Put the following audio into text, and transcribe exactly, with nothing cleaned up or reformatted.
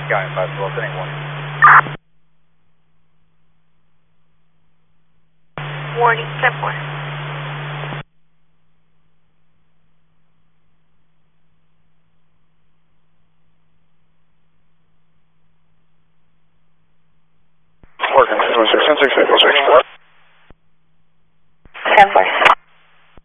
Got it, five twelve, ten one. Warning, ten four. Working, six one six, ten six, eight six.